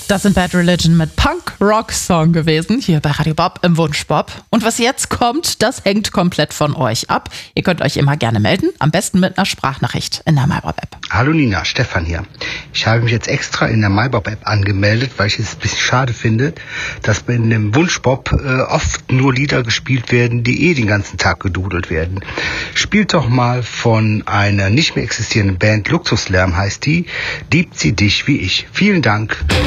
Das sind Bad Religion mit Punk-Rock-Song gewesen, hier bei Radio Bob im Wunschbob. Und was jetzt kommt, das hängt komplett von euch ab. Ihr könnt euch immer gerne melden, am besten mit einer Sprachnachricht in der MyBob-App. Hallo Nina, Stefan hier. Ich habe mich jetzt extra in der MyBob-App angemeldet, weil ich es ein bisschen schade finde, dass in dem Wunschbob oft nur Lieder gespielt werden, die den ganzen Tag gedudelt werden. Spielt doch mal von einer nicht mehr existierenden Band, Luxuslärm heißt die, Liebt sie dich wie ich. Vielen Dank.